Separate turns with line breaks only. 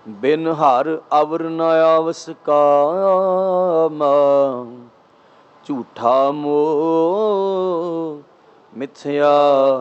ਬਿਨ ਹਰ ਅਵਰ ਨ ਆਵਸ ਕਾਮ। ਝੂਠਾ ਮੋਹ ਮਿਥਿਆ